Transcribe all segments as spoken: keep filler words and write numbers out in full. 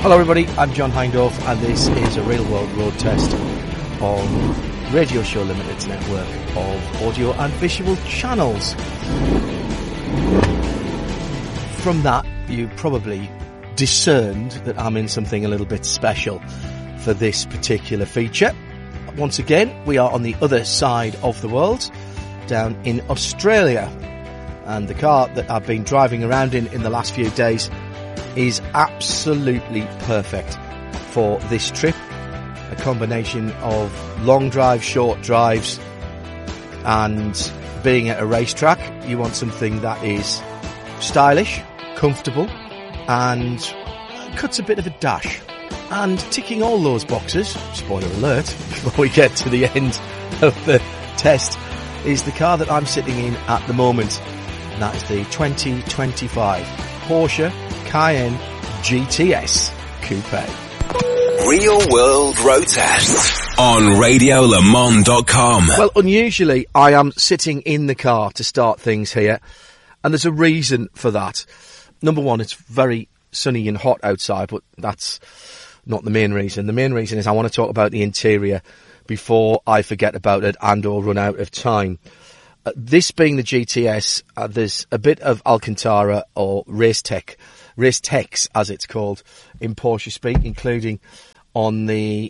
Hello everybody, I'm John Hindorf and this is a real world road test on Radio Show Limited's network of audio and visual channels. From that, you probably discerned that I'm in something a little bit special for this particular feature. Once again, we are on the other side of the world, down in Australia, and the car that I've been driving around in in the last few days is absolutely perfect for this trip. A combination of long drives, short drives, and being at a racetrack, you want something that is stylish, comfortable, and cuts a bit of a dash. And ticking all those boxes, spoiler alert, before we get to the end of the test, is the car that I'm sitting in at the moment. And that is the twenty twenty-five Porsche Cayenne G T S Coupe. Real World Road Test on radio le mans dot com. Well, unusually, I am sitting in the car to start things here, and there's a reason for that. Number one, it's very sunny and hot outside, but that's not the main reason. The main reason is I want to talk about the interior before I forget about it and or run out of time. Uh, this being the G T S, uh, there's a bit of Alcantara or Race Tech, Race Techs as it's called in Porsche speak, including on the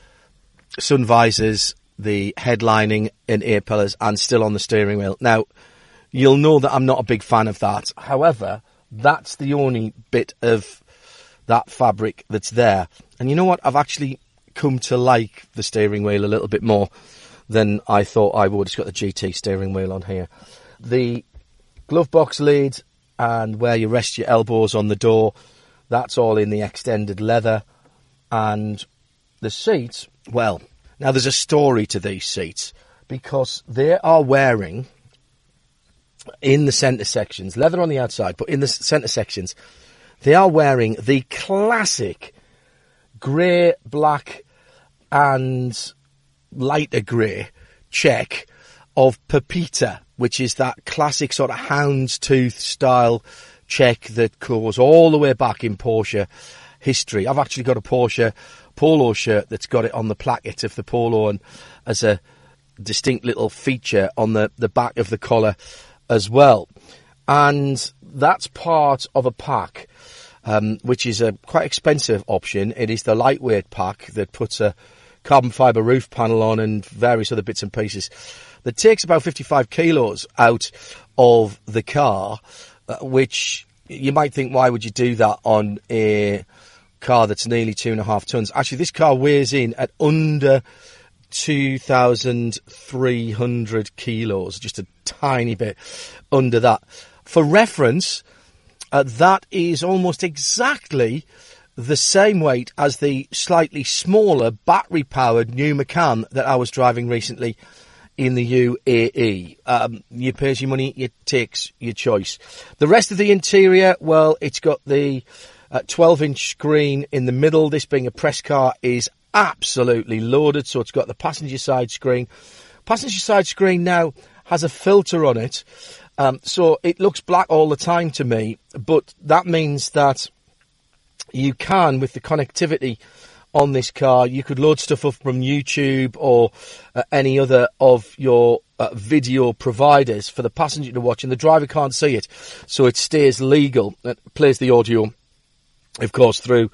sun visors, the headlining and air pillars, and still on the steering wheel. Now, you'll know that I'm not a big fan of that. However, that's the only bit of that fabric that's there. And you know what? I've actually come to like the steering wheel a little bit more than I thought I would. It's got the G T steering wheel on here. The glove box lid and where you rest your elbows on the door, that's all in the extended leather. And the seats, well, now there's a story to these seats because they are wearing, in the centre sections, leather on the outside, but in the centre sections, they are wearing the classic grey, black and lighter grey check of Pepita, which is that classic sort of houndstooth style check that goes all the way back in Porsche history. I've actually got a Porsche Polo shirt that's got it on the placket of the Polo and as a distinct little feature on the, the back of the collar as well. And that's part of a pack, um, which is a quite expensive option. It is the lightweight pack that puts a carbon fibre roof panel on and various other bits and pieces that takes about fifty-five kilos out of the car, uh, which you might think, why would you do that on a car that's nearly two and a half tons? Actually, this car weighs in at under two thousand three hundred kilos, just a tiny bit under that. For reference, uh, that is almost exactly the same weight as the slightly smaller battery-powered new Macan that I was driving recently in the U A E. Um, you pays your money, you takes your choice. The rest of the interior, well, it's got the uh, twelve-inch screen in the middle. This being a press car is absolutely loaded, so it's got the passenger side screen. Passenger side screen now has a filter on it, um, so it looks black all the time to me, but that means that you can, with the connectivity on this car, you could load stuff up from YouTube or uh, any other of your uh, video providers for the passenger to watch, and the driver can't see it, so it stays legal. It plays the audio, of course, through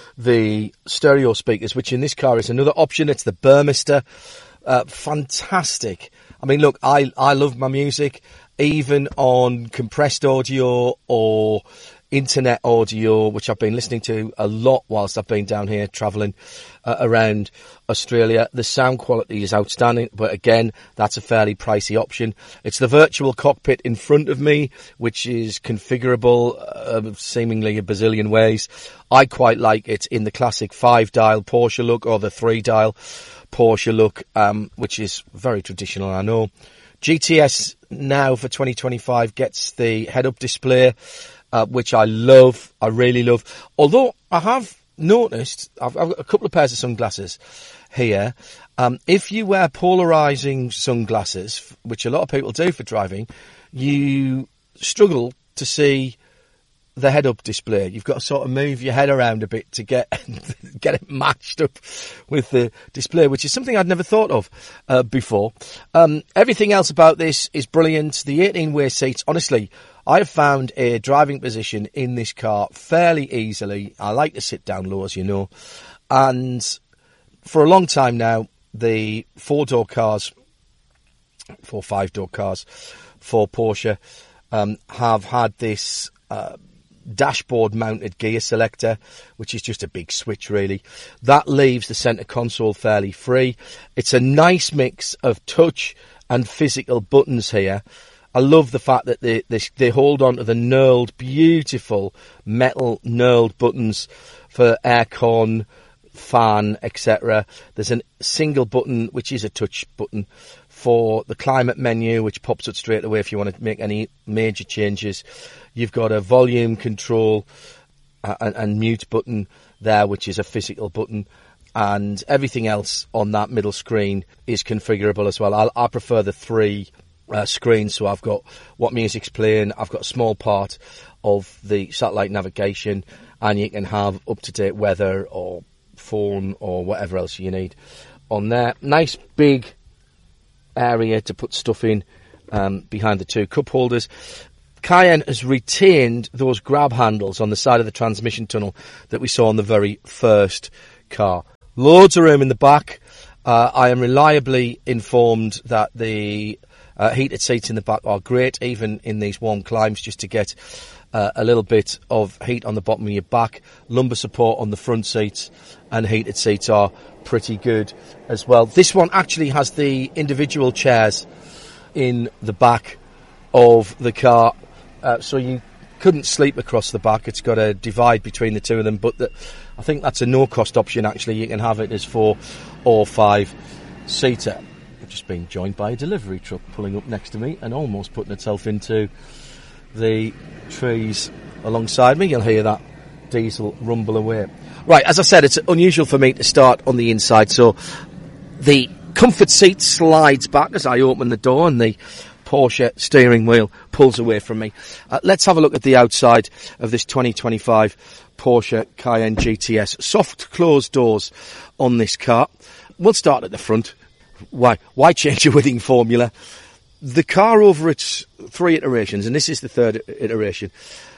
the stereo speakers, which in this car is another option. It's the Burmester. Uh, fantastic. I mean, look, I, I love my music, even on compressed audio or internet audio, which I've been listening to a lot whilst I've been down here travelling uh, around Australia. The sound quality is outstanding, but again, that's a fairly pricey option. It's the virtual cockpit in front of me, which is configurable uh, seemingly a bazillion ways. I quite like it in the classic five-dial Porsche look or the three-dial Porsche look, um, which is very traditional, I know. G T S now for twenty twenty-five gets the head-up display, Uh, which I love, I really love. Although I have noticed, I've, I've got a couple of pairs of sunglasses here. Um, if you wear polarising sunglasses, which a lot of people do for driving, you struggle to see the head-up display. You've got to sort of move your head around a bit to get get it matched up with the display, which is something I'd never thought of uh, before. Um, everything else about this is brilliant. The eighteen-way seats, honestly, I've found a driving position in this car fairly easily. I like to sit down low, as you know. And for a long time now, the four-door cars, four, five-door cars for Porsche um, have had this uh, dashboard-mounted gear selector, which is just a big switch, really. That leaves the centre console fairly free. It's a nice mix of touch and physical buttons here. I love the fact that they, they, they hold on to the knurled, beautiful metal knurled buttons for aircon, fan, et cetera. There's a single button, which is a touch button, for the climate menu, which pops up straight away if you want to make any major changes. You've got a volume control uh, and, and mute button there, which is a physical button. And everything else on that middle screen is configurable as well. I'll, I prefer the three uh, screens, so I've got what music's playing, I've got a small part of the satellite navigation, and you can have up-to-date weather or phone or whatever else you need on there. Nice big area to put stuff in um, behind the two cup holders. Cayenne has retained those grab handles on the side of the transmission tunnel that we saw on the very first car. Loads of room in the back. Uh, I am reliably informed that the uh, heated seats in the back are great, even in these warm climes, just to get uh, a little bit of heat on the bottom of your back. Lumbar support on the front seats and heated seats are pretty good as well. This one actually has the individual chairs in the back of the car, uh, so you couldn't sleep across the back. It's got a divide between the two of them, but the, I think that's a no-cost option, actually. You can have it as four or five-seater. I've just been joined by a delivery truck pulling up next to me and almost putting itself into the trees alongside me. You'll hear that diesel rumble away. Right, as I said, it's unusual for me to start on the inside, so the comfort seat slides back as I open the door and the Porsche steering wheel pulls away from me. Uh, let's have a look at the outside of this twenty twenty-five Porsche Cayenne G T S. Soft closed doors on this car. We'll start at the front. Why, why change a winning formula? The car, over its three iterations, and this is the third iteration,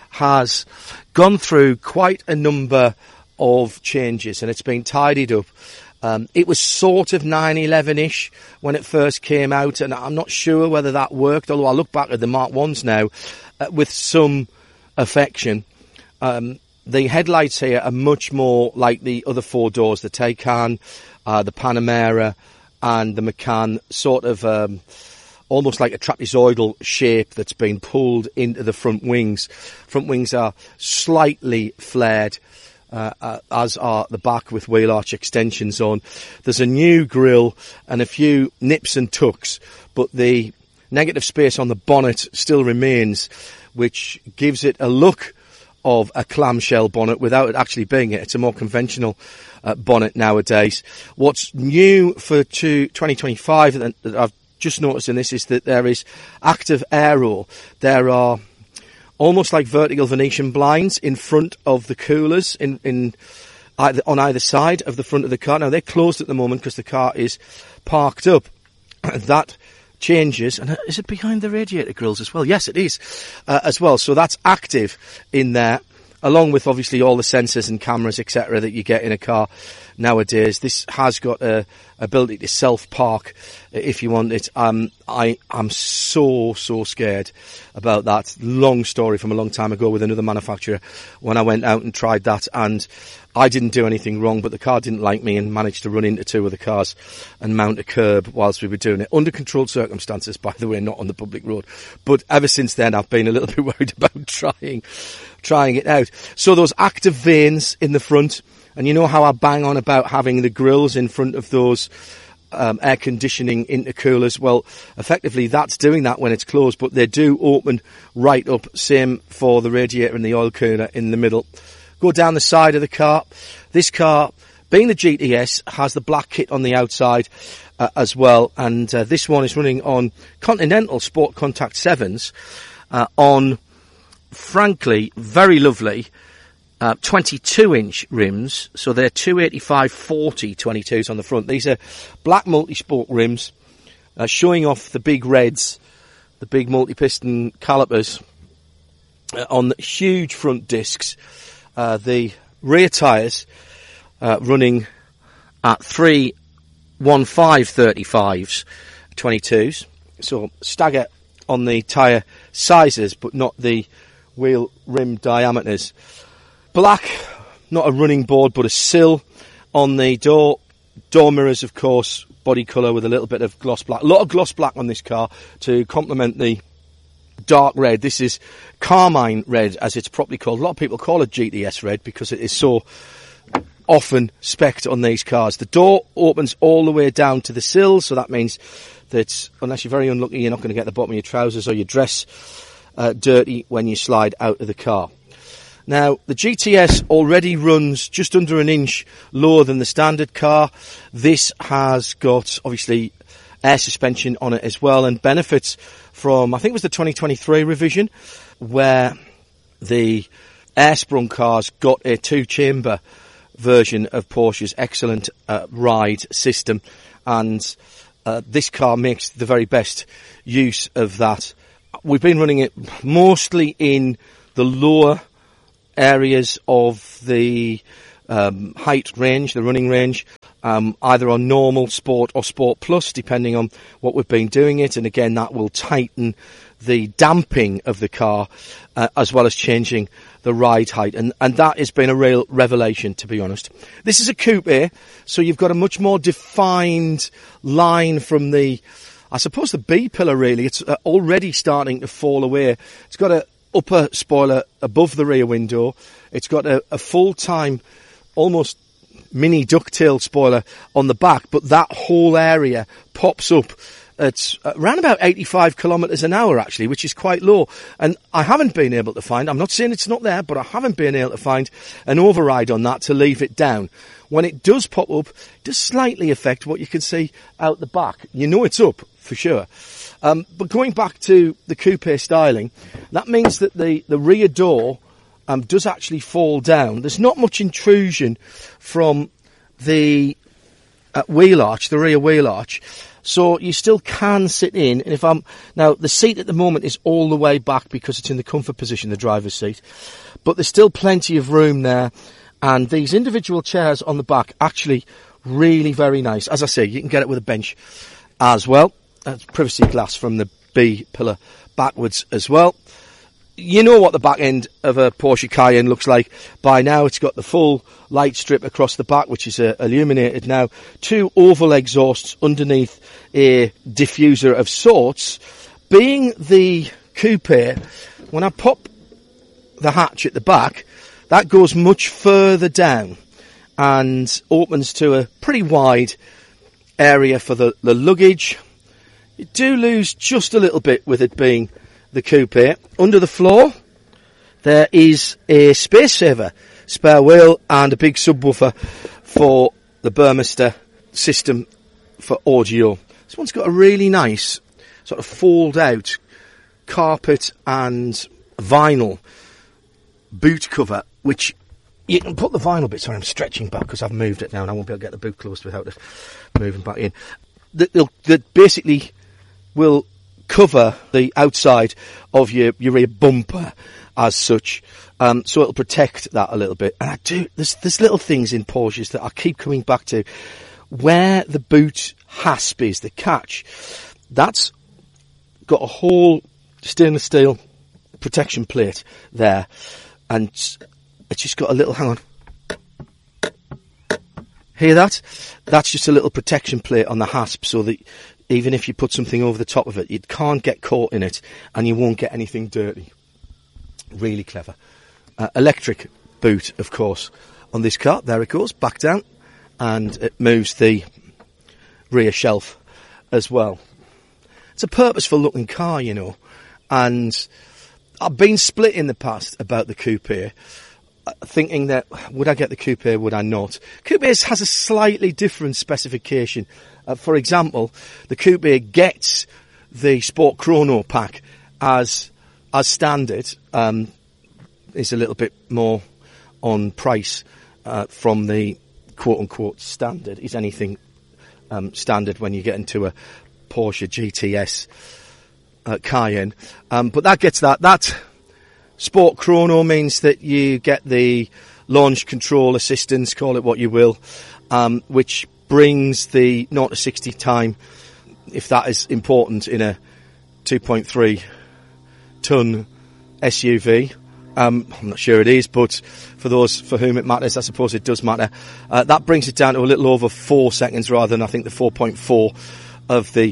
has gone through quite a number of changes, and it's been tidied up. Um, it was sort of nine eleven-ish when it first came out, and I'm not sure whether that worked, although I look back at the Mark ones now uh, with some affection. Um, the headlights here are much more like the other four doors, the Taycan, uh, the Panamera, and the Macan, sort of um, almost like a trapezoidal shape that's been pulled into the front wings. Front wings are slightly flared, Uh, uh, as are the back with wheel arch extensions on. There's a new grille and a few nips and tucks, but the negative space on the bonnet still remains, which gives it a look of a clamshell bonnet without it actually being it. It's a more conventional uh, bonnet nowadays. What's new for twenty twenty-five that I've just noticed in this is that there is active aero. There are almost like vertical Venetian blinds in front of the coolers in, in either, on either side of the front of the car. Now, they're closed at the moment because the car is parked up. That changes. And is it behind the radiator grills as well? Yes, it is uh, as well. So that's active in there, along with obviously all the sensors and cameras, et cetera, that you get in a car nowadays. This has got a ability to self-park if you want it. Um, I am so, so scared about that. Long story from a long time ago with another manufacturer when I went out and tried that, and I didn't do anything wrong, but the car didn't like me and managed to run into two of the cars and mount a curb whilst we were doing it. Under controlled circumstances, by the way, not on the public road. But ever since then, I've been a little bit worried about trying, trying it out. So those active vanes in the front, and you know how I bang on about having the grills in front of those um, air conditioning intercoolers. Well, effectively that's doing that when it's closed, but they do open right up. Same for the radiator and the oil cooler in the middle. Go down the side of the car. This car, being the G T S, has the black kit on the outside uh, as well, and uh, this one is running on Continental Sport Contact sevens uh, on frankly, very lovely uh, twenty-two inch rims. So they're two eighty-five forty twenty-twos on the front. These are black multi-sport rims, uh, showing off the big reds, the big multi-piston calipers uh, on the huge front discs. Uh, the rear tyres uh, running at three fifteen thirty-fives twenty-twos. So stagger on the tyre sizes, but not the wheel rim diameters. Black, not a running board, but a sill on the door. Door mirrors, of course, body colour with a little bit of gloss black. A lot of gloss black on this car to complement the dark red. This is Carmine red, as it's properly called. A lot of people call it G T S red because it is so often spec'd on these cars. The door opens all the way down to the sill, so that means that unless you're very unlucky, you're not going to get the bottom of your trousers or your dress uh, dirty when you slide out of the car. Now, the G T S already runs just under an inch lower than the standard car. This has got, obviously, air suspension on it as well, and benefits from, I think it was the twenty twenty-three revision, where the air-sprung cars got a two-chamber version of Porsche's excellent uh, ride system, and uh, this car makes the very best use of that. We've been running it mostly in the lower areas of the um, height range, the running range, um, either on normal, sport or sport plus, depending on what we've been doing it. And again, that will tighten the damping of the car, uh, as well as changing the ride height. And, and that has been a real revelation, to be honest. This is a coupe, so you've got a much more defined line from the, I suppose, the B pillar, really. It's uh, already starting to fall away. It's got a upper spoiler above the rear window. It's got a, a full-time, almost mini ducktail spoiler on the back, but that whole area pops up at around about eighty-five kilometres an hour, actually, which is quite low. And I haven't been able to find, I'm not saying it's not there, but I haven't been able to find an override on that to leave it down. When it does pop up, it does slightly affect what you can see out the back. You know it's up, for sure. Um, but going back to the coupe styling, that means that the, the rear door um, does actually fall down. There's not much intrusion from the uh, wheel arch, the rear wheel arch, so you still can sit in. And if I'm now, the seat at the moment is all the way back because it's in the comfort position, the driver's seat, but there's still plenty of room there. And these individual chairs on the back actually really very nice. As I say, you can get it with a bench as well. That's privacy glass from the B pillar backwards as well. You know what the back end of a Porsche Cayenne looks like by now. It's got the full light strip across the back, which is uh, illuminated now. Two oval exhausts underneath a diffuser of sorts. Being the coupe, when I pop the hatch at the back, that goes much further down and opens to a pretty wide area for the, the luggage. You do lose just a little bit with it being the coupe. Under the floor, there is a space saver, spare wheel, and a big subwoofer for the Burmester system for audio. This one's got a really nice sort of fold-out carpet and vinyl boot cover, which you can put the vinyl bit. Sorry, I'm stretching back because I've moved it now and I won't be able to get the boot closed without it moving back in. That, that basically will cover the outside of your, your rear bumper as such, um, so it'll protect that a little bit. And I do, there's, there's little things in Porsches that I keep coming back to. Where the boot hasp is, the catch, that's got a whole stainless steel protection plate there, and it's just got a little, hang on, hear that? That's just a little protection plate on the hasp, so that even if you put something over the top of it, it can't get caught in it and you won't get anything dirty. Really clever. Uh, electric boot, of course, on this car. There it goes, back down, and it moves the rear shelf as well. It's a purposeful looking car, you know, and I've been split in the past about the coupe, thinking that would I get the coupe, would I not? Coupe has a slightly different specification. Uh, for example, the coupe gets the Sport Chrono pack as as standard, um, is a little bit more on price uh, from the quote-unquote standard, is anything um, standard when you get into a Porsche G T S uh, Cayenne. Um, but that gets that. That Sport Chrono means that you get the launch control assistance, call it what you will, um, which brings the zero to sixty time, if that is important in a two point three ton S U V. Um, I'm not sure it is, but for those for whom it matters, I suppose it does matter. Uh, that brings it down to a little over four seconds rather than, I think, the four point four of the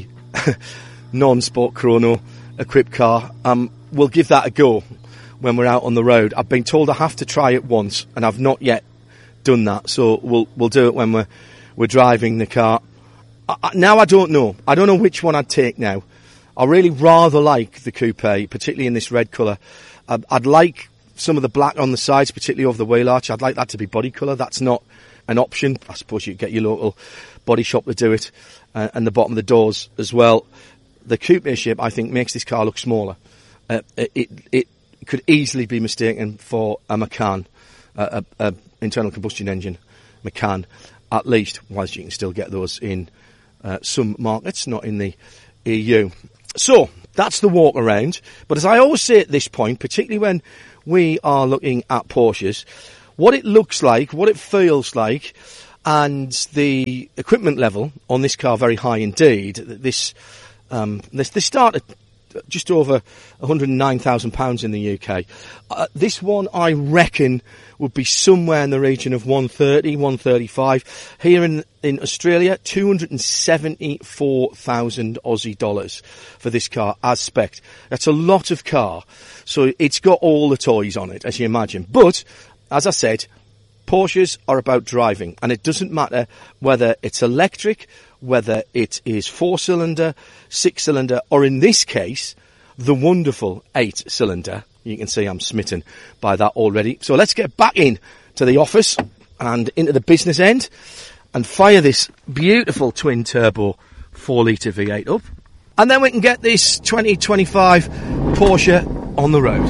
non-Sport Chrono equipped car. Um, we'll give that a go when we're out on the road. I've been told I have to try it once, and I've not yet done that, so we'll we'll do it when we're we're driving the car. I, I, now I don't know. I don't know which one I'd take now. I really rather like the coupe, particularly in this red colour. I'd, I'd like some of the black on the sides, particularly over the wheel arch. I'd like that to be body colour. That's not an option. I suppose you could get your local body shop to do it, uh, and the bottom of the doors as well. The coupe shape, I think, makes this car look smaller. Uh, it, it it could easily be mistaken for a Macan, uh, a, a internal combustion engine Macan, at least, whilst you can still get those in uh, some markets, not in the E U. So, that's the walk around. But as I always say at this point, particularly when we are looking at Porsches, what it looks like, what it feels like, and the equipment level on this car very high indeed. This um, this, this start at just over one hundred nine thousand pounds in the U K. Uh, this one, I reckon, would be somewhere in the region of one thirty, one thirty-five. Here in, in Australia, two hundred seventy-four thousand Aussie dollars for this car as spec. That's a lot of car. So it's got all the toys on it, as you imagine. But, as I said, Porsches are about driving, and it doesn't matter whether it's electric, whether it is four-cylinder, six-cylinder, or in this case, the wonderful eight-cylinder. You can see I'm smitten by that already. So let's get back in to the office and into the business end and fire this beautiful twin-turbo four litre V eight up. And then we can get this twenty twenty-five Porsche on the road.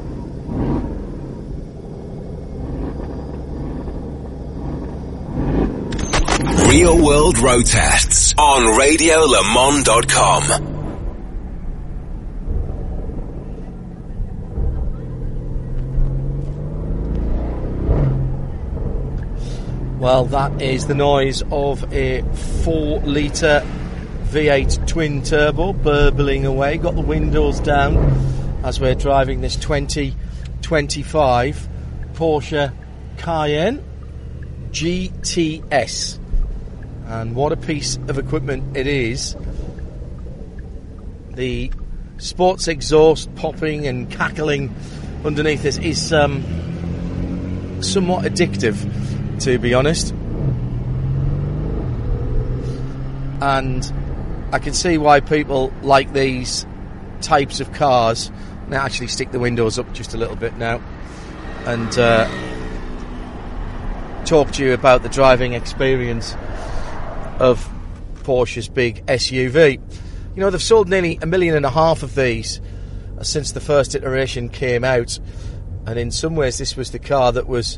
Real World Road Tests on radio le mans dot com. Well, that is the noise of a four litre V eight twin turbo burbling away. Got the windows down as we're driving this twenty twenty-five Porsche Cayenne G T S. And what a piece of equipment it is. The sports exhaust popping and cackling underneath this is um, somewhat addictive, to be honest. And I can see why people like these types of cars. Now actually stick the windows up just a little bit now and uh, talk to you about the driving experience of Porsche's big S U V. You know, they've sold nearly a million and a half of these since the first iteration came out, and in some ways this was the car that was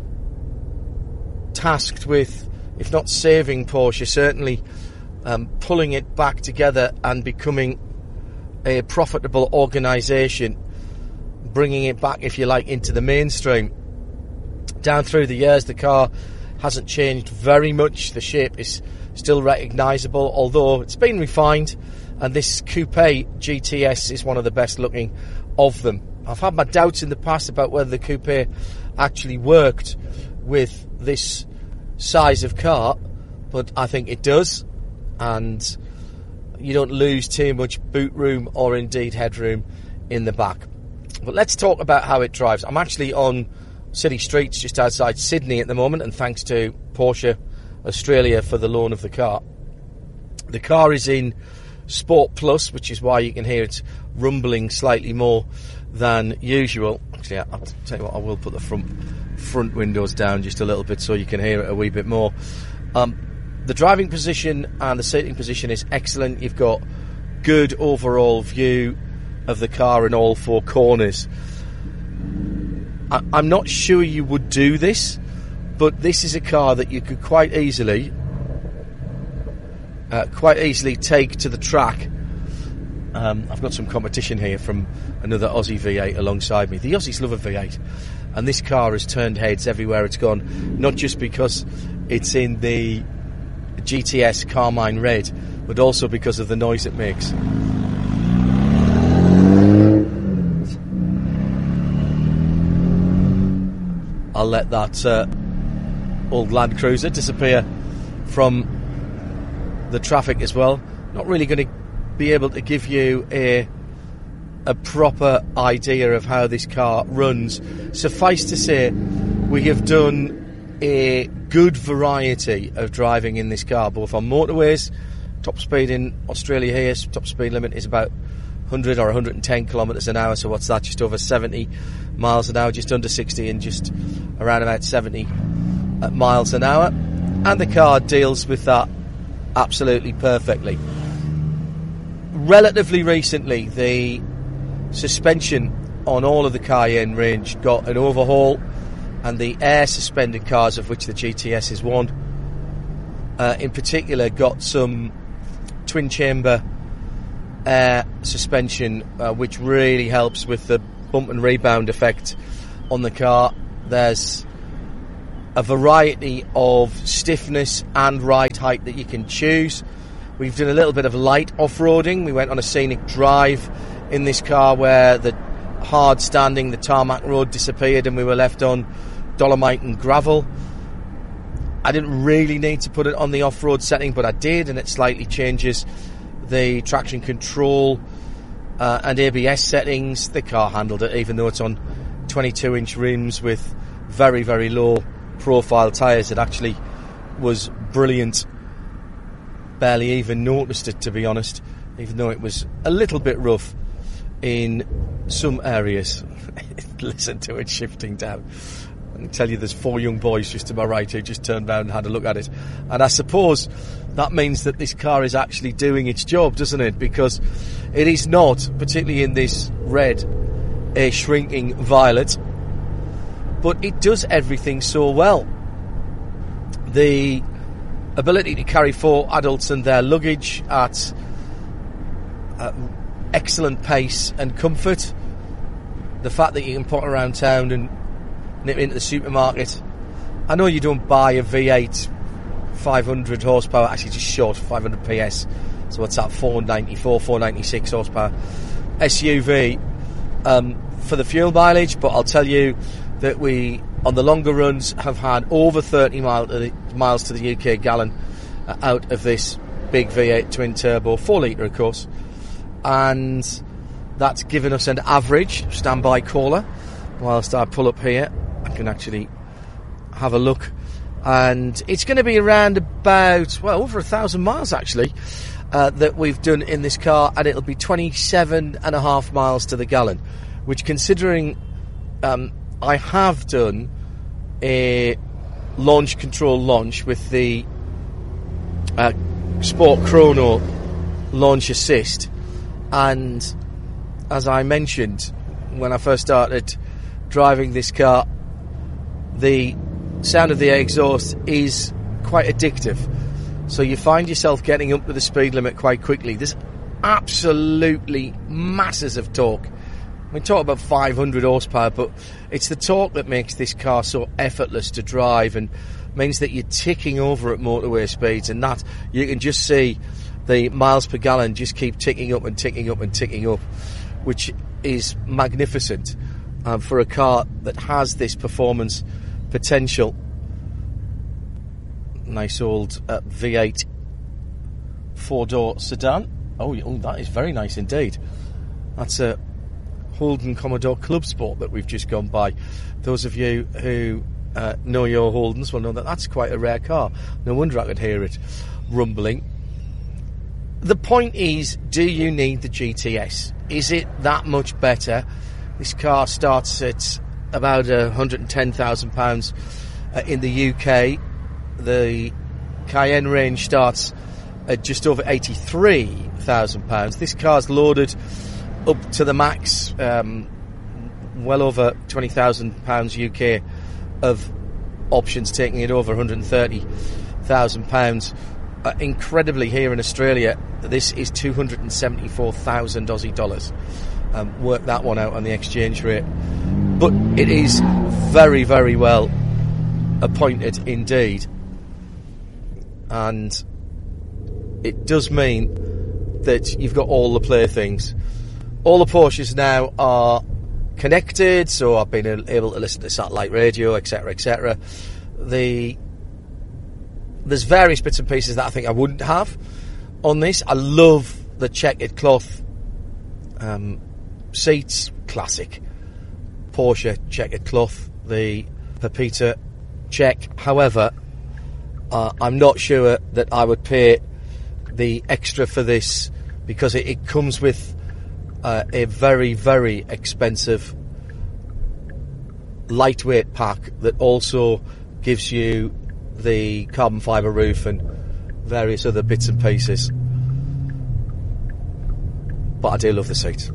tasked with, if not saving Porsche, certainly um, pulling it back together and becoming a profitable organisation, bringing it back, if you like, into the mainstream. Down through the years, the car hasn't changed very much. The shape is still recognisable, although it's been refined, and this coupe G T S is one of the best looking of them. I've had my doubts in the past about whether the coupe actually worked with this size of car, but I think it does, and you don't lose too much boot room or indeed headroom in the back. But let's talk about how it drives. I'm actually on city streets just outside Sydney at the moment, and thanks to Porsche Australia for the loan of the car. The car is in Sport Plus, which is why you can hear it rumbling slightly more than usual. Actually, I'll tell you what, I will put the front front windows down just a little bit so you can hear it a wee bit more. Um, the driving position and the seating position is excellent. You've got good overall view of the car in all four corners. I, I'm not sure you would do this, but this is a car that you could quite easily, uh, quite easily take to the track. Um, I've got some competition here from another Aussie V eight alongside me. The Aussies love a V eight, and this car has turned heads everywhere it's gone, not just because it's in the G T S Carmine Red, but also because of the noise it makes. I'll let that uh, old Land Cruiser disappear from the traffic as well. Not really going to be able to give you a a proper idea of how this car runs. Suffice to say, we have done a good variety of driving in this car, both on motorways. Top speed in Australia here, top speed limit is about one hundred or one hundred ten kilometres an hour, so what's that, just over seventy miles an hour, just under sixty, and just around about seventy miles an hour, and the car deals with that absolutely perfectly. Relatively recently, the suspension on all of the Cayenne range got an overhaul, and the air suspended cars, of which the G T S is one, uh, in particular got some twin chamber air suspension, uh, which really helps with the bump and rebound effect on the car. There's a variety of stiffness and ride height that you can choose. We've done a little bit of light off-roading. We went on a scenic drive in this car where the hard standing, the tarmac road disappeared and we were left on dolomite and gravel. I didn't really need to put it on the off-road setting, but I did, and it slightly changes the traction control uh, and A B S settings. The car handled it, even though it's on twenty-two inch rims with very, very low profile tyres. It actually was brilliant. Barely even noticed it, to be honest, even though it was a little bit rough in some areas. Listen to it shifting down. I can tell you there's four young boys just to my right who just turned round and had a look at it. And I suppose that means that this car is actually doing its job, doesn't it? Because it is not, particularly in this red, a shrinking violet, but it does everything so well. The ability to carry four adults and their luggage at uh, excellent pace and comfort. The fact that you can put around town and nip into the supermarket. I know you don't buy a V eight five hundred horsepower, actually just short, five hundred P S, so what's that, four ninety-four, four ninety-six horsepower S U V um, for the fuel mileage, but I'll tell you that we, on the longer runs, have had over thirty mile to the, miles to the U K gallon uh, out of this big V eight twin turbo, four litre of course, and that's given us an average. Standby caller whilst I pull up here. I can actually have a look, and it's going to be around about, well, over a thousand miles actually uh, that we've done in this car, and it'll be twenty-seven and a half miles to the gallon, which, considering um, I have done a launch control launch with the uh, Sport Chrono launch assist, and as I mentioned when I first started driving this car, the sound of the exhaust is quite addictive, so you find yourself getting up to the speed limit quite quickly. There's absolutely masses of torque. I mean, talk about five hundred horsepower, but it's the torque that makes this car so effortless to drive and means that you're ticking over at motorway speeds, and that you can just see the miles per gallon just keep ticking up and ticking up and ticking up, which is magnificent um, for a car that has this performance potential. Nice old uh, V eight four-door sedan. Oh, oh, that is very nice indeed. That's a Holden Commodore Club Sport that we've just gone by. Those of you who uh, know your Holdens will know that that's quite a rare car. No wonder I could hear it rumbling. The point is, do you need the G T S? Is it that much better? This car starts at about one hundred ten thousand pounds uh, in the U K. The Cayenne range starts at just over eighty-three thousand pounds. This car's loaded up to the max um, well over twenty thousand pounds U K of options, taking it over one hundred thirty thousand pounds. Uh, incredibly, here in Australia, this is two hundred seventy-four thousand Aussie dollars. Um, work that one out on the exchange rate. But it is very, very well appointed indeed. And it does mean that you've got all the playthings. All the Porsches now are connected, so I've been able to listen to satellite radio, et cetera, et cetera. The there's various bits and pieces that I think I wouldn't have on this. I love the checkered cloth um, seats, classic Porsche checkered cloth, the Pepita check. However, uh, I'm not sure that I would pay the extra for this, because it, it comes with uh, a very, very expensive lightweight pack that also gives you the carbon fibre roof and various other bits and pieces. But I do love the seat.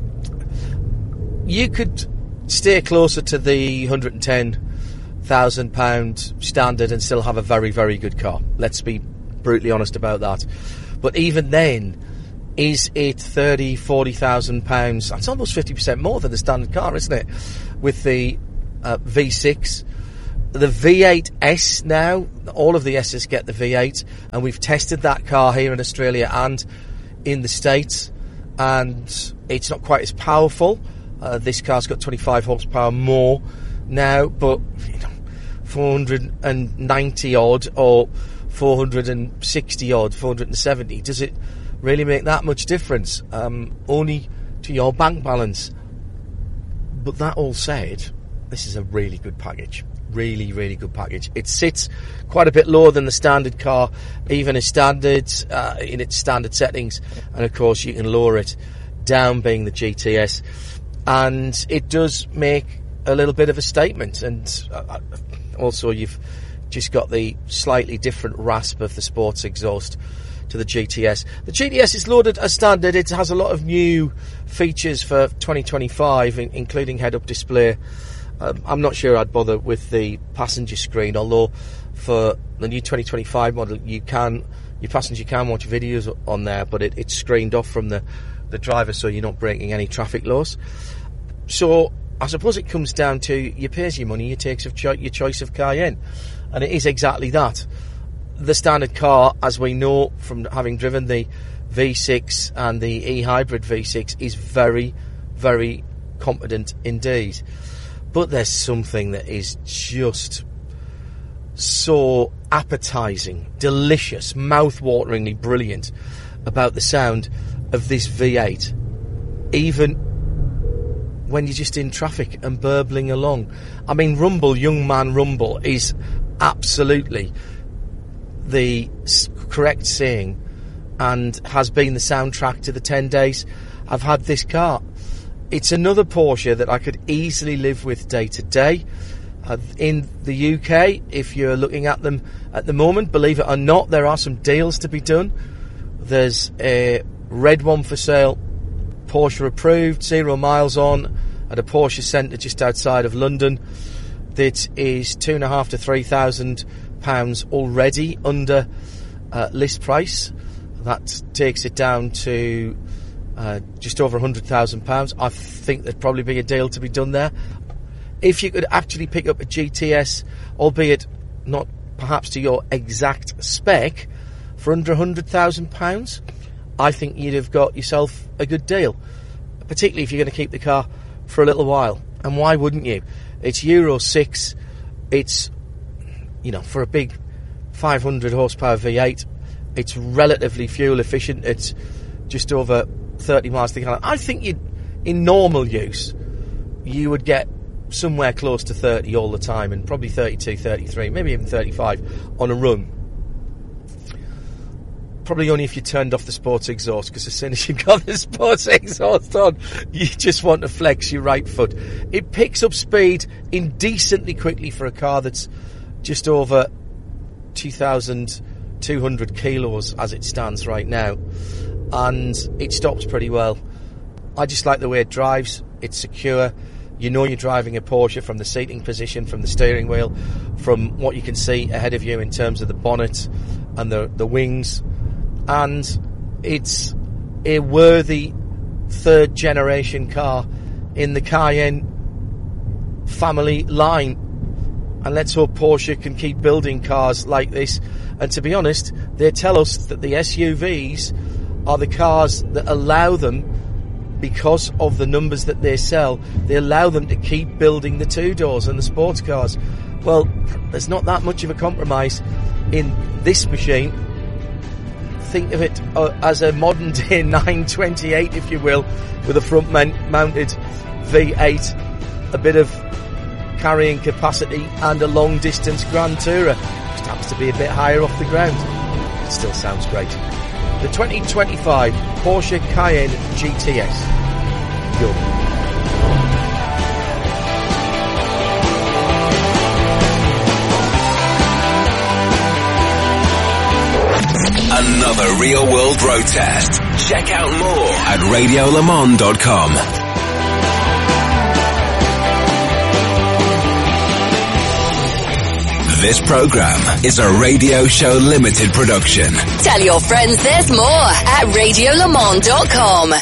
You could stay closer to the one hundred ten thousand pound standard and still have a very, very good car. Let's be brutally honest about that. But even then, is it thirty, forty thousand pounds? That's almost fifty percent more than the standard car, isn't it? With the uh, V six. The V eight S now, all of the S's get the V eight, and we've tested that car here in Australia and in the States, and it's not quite as powerful. Uh, this car's got twenty-five horsepower more now, but you know, four hundred ninety odd or four hundred sixty odd, four hundred seventy, does it really make that much difference? Um, only to your bank balance. But that all said, this is a really good package. Really, really good package. It sits quite a bit lower than the standard car, even as standard, uh, in its standard settings. And of course, you can lower it down, being the G T S. And it does make a little bit of a statement. And uh, also, you've just got the slightly different rasp of the sports exhaust to the G T S. The G T S is loaded as standard. It has a lot of new features for twenty twenty-five, in, including head-up display. Um, I'm not sure I'd bother with the passenger screen, although for the new twenty twenty-five model, you can, your passenger can watch videos on there, but it, it's screened off from the, the driver, so you're not breaking any traffic laws. So I suppose it comes down to, you pay your money, you take your choice of Cayenne, and it is exactly that. The standard car, as we know from having driven the V six and the e-hybrid V six, is very, very competent indeed. But there's something that is just so appetising, delicious, mouth-wateringly brilliant about the sound of this V eight. Even when you're just in traffic and burbling along. I mean, Rumble, Young Man Rumble, is absolutely the correct saying, and has been the soundtrack to the ten days I've had this car. It's another Porsche that I could easily live with day to day. Uh, in the U K, if you're looking at them at the moment, believe it or not, there are some deals to be done. There's a red one for sale, Porsche approved, zero miles on, at a Porsche centre just outside of London. That is two and a half to three thousand pounds already under uh, list price. That takes it down to Uh, just over one hundred thousand pounds. I think there'd probably be a deal to be done there. If you could actually pick up a G T S, albeit not perhaps to your exact spec, for under one hundred thousand pounds, I think you'd have got yourself a good deal. Particularly if you're going to keep the car for a little while. And why wouldn't you? It's Euro six. It's, you know, for a big five hundred horsepower V eight, it's relatively fuel efficient. It's just over thirty miles to the gallon. I think you'd, in normal use, you would get somewhere close to thirty all the time, and probably thirty-two, thirty-three, maybe even thirty-five on a run. Probably only if you turned off the sports exhaust, because as soon as you've got the sports exhaust on, you just want to flex your right foot. It picks up speed indecently quickly for a car that's just over two thousand two hundred kilos as it stands right now. And it stops pretty well. I just like the way it drives. It's secure. You know you're driving a Porsche from the seating position, from the steering wheel, from what you can see ahead of you in terms of the bonnet and the, the wings. And it's a worthy third generation car in the Cayenne family line. And let's hope Porsche can keep building cars like this. And to be honest, they tell us that the S U Vs are the cars that allow them, because of the numbers that they sell, they allow them to keep building the two-doors and the sports cars. Well, there's not that much of a compromise in this machine. Think of it uh, as a modern-day nine twenty-eight, if you will, with a front-mounted V eight, a bit of carrying capacity, and a long-distance Grand Tourer. Just happens to be a bit higher off the ground. It still sounds great. The twenty twenty-five Porsche Cayenne G T S. Go. Another Real World Road Test. Check out more at radio le mans dot com. This program is a Radio Show Limited production. Tell your friends there's more at radio le mans dot com.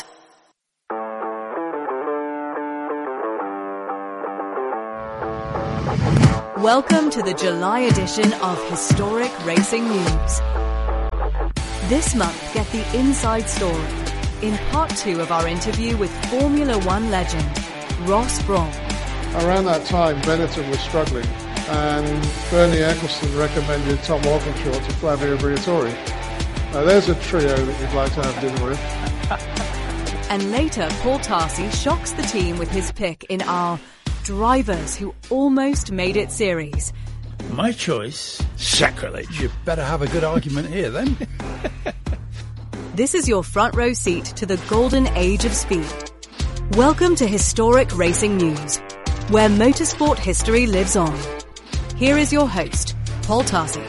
Welcome to the July edition of Historic Racing News. This month, get the inside story in part two of our interview with Formula One legend, Ross Brawn. Around that time, Benetton was struggling, and Bernie Eccleston recommended Tom Walkinshaw to Flavio Briatore. Now there's a trio that you'd like to have dinner with. And later, Paul Tarsi shocks the team with his pick in our Drivers Who Almost Made It series. My choice, sacrilege. You better have a good argument here then. This is your front row seat to the golden age of speed. Welcome to Historic Racing News, where motorsport history lives on. Here is your host, Paul Tarsi.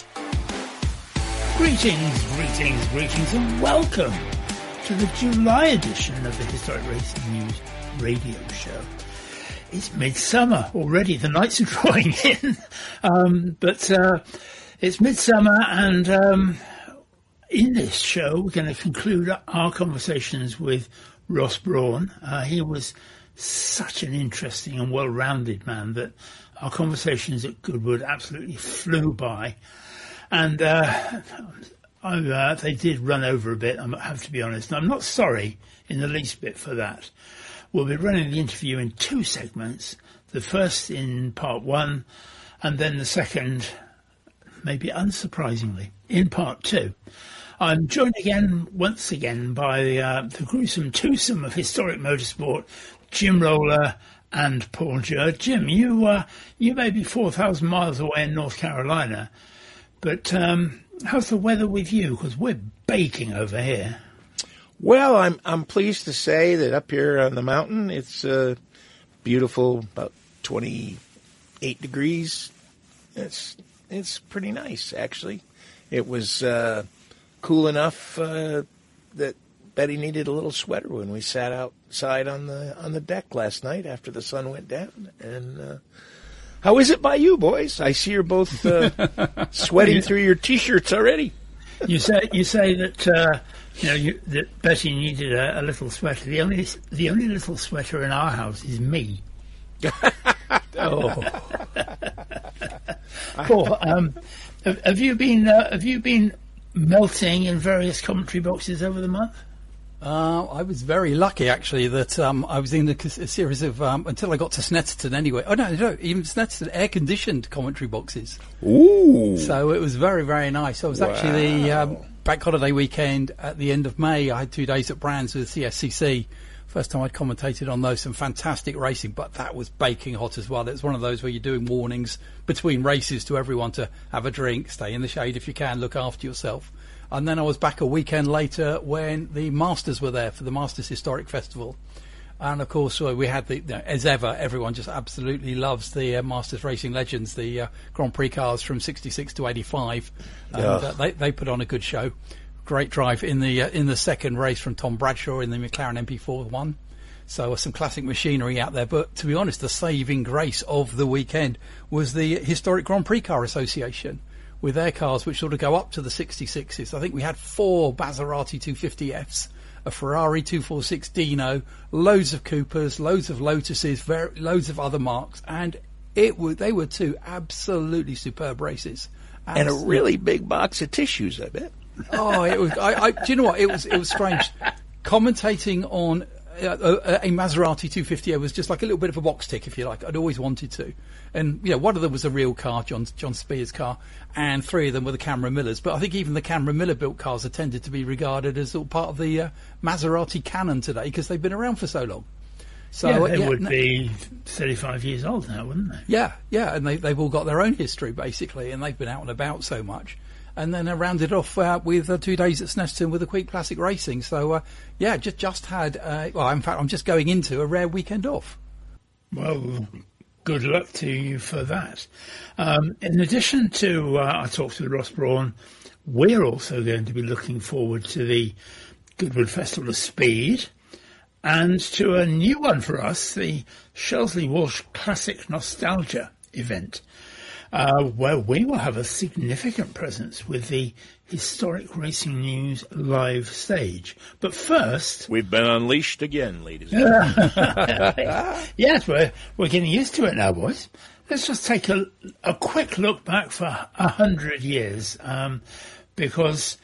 Greetings, greetings, greetings, and welcome to the July edition of the Historic Racing News radio show. It's midsummer already. The nights are drawing in. um, but uh, it's midsummer, and um, in this show, we're going to conclude our conversations with Ross Brawn. Uh, he was such an interesting and well-rounded man that our conversations at Goodwood absolutely flew by. And uh, I, uh, they did run over a bit, I have to be honest. And I'm not sorry in the least bit for that. We'll be running the interview in two segments, the first in part one, and then the second, maybe unsurprisingly, in part two. I'm joined again, once again, by uh, the gruesome twosome of historic motorsport, Jim Roller and Paul Jerd. Jim, you uh, you may be four thousand miles away in North Carolina, but um, how's the weather with you? Because we're baking over here. Well, I'm I'm pleased to say that up here on the mountain, it's uh, beautiful, about twenty-eight degrees. It's it's pretty nice, actually. It was uh, cool enough uh, that Betty needed a little sweater when we sat outside on the on the deck last night after the sun went down. And uh, how is it by you, boys? I see you're both uh, sweating through your T-shirts already. You say you say that. Uh, You know, you, that Betty needed a, a little sweater. The only the only little sweater in our house is me. oh, Paul, um, have, have you been uh, have you been melting in various commentary boxes over the month? Uh, I was very lucky, actually, that um, I was in a, a series of, um, until I got to Snetterton anyway. Oh, no, no, even Snetterton, air-conditioned commentary boxes. Ooh. So it was very, very nice. I was wow. actually the um, bank holiday weekend at the end of May. I had two days at Brands with the C S C C. First time I'd commentated on those. Some fantastic racing, but that was baking hot as well. It's one of those where you're doing warnings between races to everyone to have a drink, stay in the shade if you can, look after yourself. And then I was back a weekend later when the Masters were there for the Masters Historic Festival. And, of course, we had the, you know, as ever, everyone just absolutely loves the uh, Masters Racing Legends, the uh, Grand Prix cars from sixty-six to eighty-five. And uh, they, they put on a good show. Great drive in the uh, in the second race from Tom Bradshaw in the McLaren M P four one. So uh, some classic machinery out there. But to be honest, the saving grace of the weekend was the Historic Grand Prix Car Association, with their cars which sort of go up to the sixty-sixes. I think we had four Maserati two fifty Fs, a Ferrari two forty-six Dino, loads of Coopers, loads of Lotuses, very, loads of other marques, and it were, they were two absolutely superb races. And a really big box of tissues, I bet. Oh, it was. I, I, do you know what? It was. It was strange. Commentating on uh, a, a Maserati two fifty was just like a little bit of a box tick, if you like. I'd always wanted to. And you know, one of them was a real car, John John Spears' car, and three of them were the Cameron Millers. But I think even the Cameron Miller built cars are tended to be regarded as all part of the uh, Maserati canon today because they've been around for so long. So yeah, they yeah, would no, be thirty-five years old now, wouldn't they? Yeah, yeah, and they, they've all got their own history, basically, and they've been out and about so much. And then I rounded off uh, with uh, two days at Snetterton with a quick classic racing. So, uh, yeah, just just had, uh, well, in fact, I'm just going into a rare weekend off. Well, good luck to you for that. Um, in addition to, uh, I talked to Ross Brawn, we're also going to be looking forward to the Goodwood Festival of Speed, and to a new one for us, the Shelsley Walsh Classic Nostalgia event, uh, where we will have a significant presence with the Historic Racing News live stage. But first... We've been unleashed again, ladies and gentlemen. Yes, we're, we're getting used to it now, boys. Let's just take a, a quick look back for a hundred years, um, because